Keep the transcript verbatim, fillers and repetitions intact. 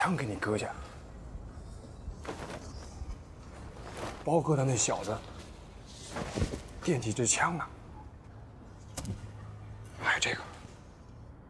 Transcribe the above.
枪给你搁下。包哥他那小子惦记这枪呢。